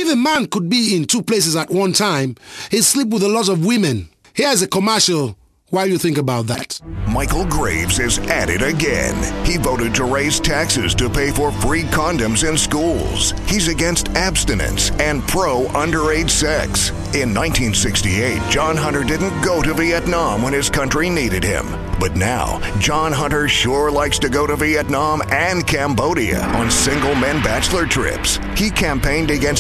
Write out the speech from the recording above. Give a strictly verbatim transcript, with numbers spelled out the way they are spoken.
If a man could be in two places at one time, he'd sleep with a lot of women. Here's a commercial while you think about that. Michael Graves is at it again. He voted to raise taxes to pay for free condoms in schools. He's against abstinence and pro underage sex. In nineteen sixty-eight, John Hunter didn't go to Vietnam when his country needed him. But now, John Hunter sure likes to go to Vietnam and Cambodia on single men bachelor trips. He campaigned against